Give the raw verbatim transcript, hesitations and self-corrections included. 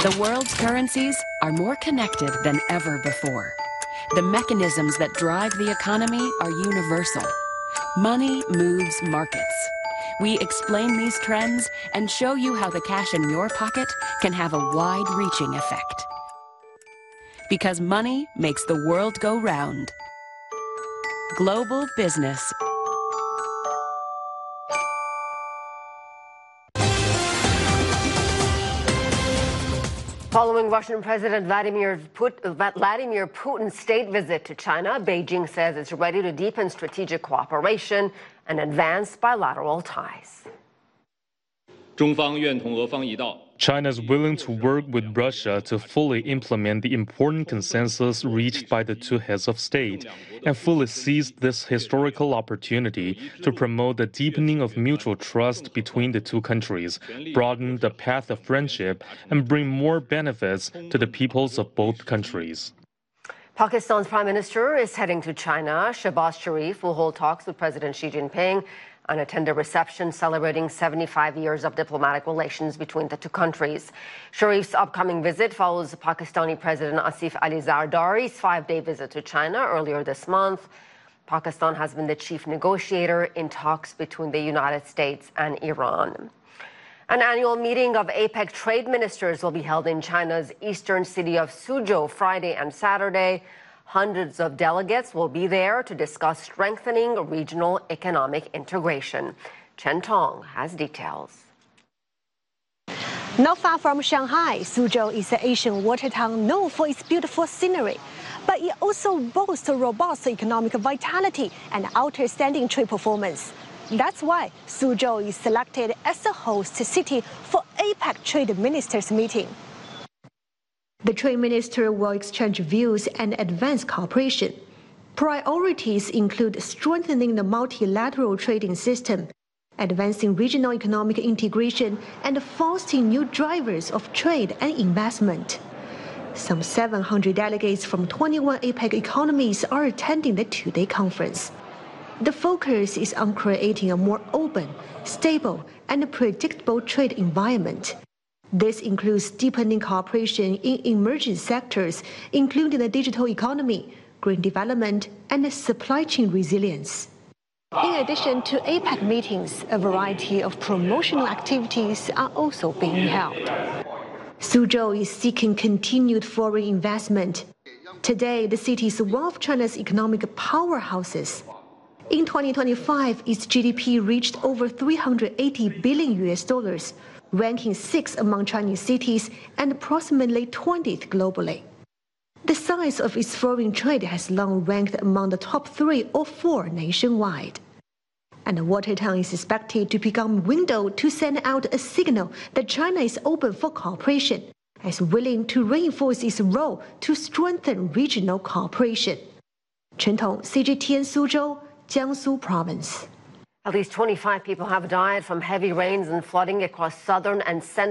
The world's currencies are more connected than ever before. The mechanisms that drive the economy are universal. Money moves markets. We explain these trends and show you how the cash in your pocket can have a wide-reaching effect. Because money makes the world go round. Global Business. Following Russian President Vladimir Putin's state visit to China, Beijing says it's ready to deepen strategic cooperation and advance bilateral ties. China is willing to work with Russia to fully implement the important consensus reached by the two heads of state and fully seize this historical opportunity to promote the deepening of mutual trust between the two countries, broaden the path of friendship, and bring more benefits to the peoples of both countries. Pakistan's Prime Minister is heading to China. Shehbaz Sharif will hold talks with President Xi Jinping and attend a reception celebrating seventy-five years of diplomatic relations between the two countries. Sharif's upcoming visit follows Pakistani President Asif Ali Zardari's five-day visit to China earlier this month. Pakistan has been the chief negotiator in talks between the United States and Iran. An annual meeting of APEC trade ministers will be held in China's eastern city of Suzhou Friday and Saturday. Hundreds of delegates will be there to discuss strengthening regional economic integration. Chen Tong has details. Not far from Shanghai, Suzhou is an Asian water town known for its beautiful scenery. But it also boasts a robust economic vitality and outstanding trade performance. That's why Suzhou is selected as the host city for APEC Trade Ministers meeting. The trade minister will exchange views and advance cooperation. Priorities include strengthening the multilateral trading system, advancing regional economic integration, and fostering new drivers of trade and investment. Some seven hundred delegates from twenty-one APEC economies are attending the two-day conference. The focus is on creating a more open, stable, and predictable trade environment. This includes deepening cooperation in emerging sectors, including the digital economy, green development, and supply chain resilience. In addition to APEC meetings, a variety of promotional activities are also being held. Suzhou is seeking continued foreign investment. Today, the city is one of China's economic powerhouses. In twenty twenty-five, its G D P reached over three hundred eighty billion U S dollars, ranking sixth among Chinese cities and approximately twentieth globally. The size of its foreign trade has long ranked among the top three or four nationwide. And the water town is expected to become a window to send out a signal that China is open for cooperation, as willing to reinforce its role to strengthen regional cooperation. Chen Tong, C G T N Suzhou, Jiangsu Province. At least twenty-five people have died from heavy rains and flooding across southern and central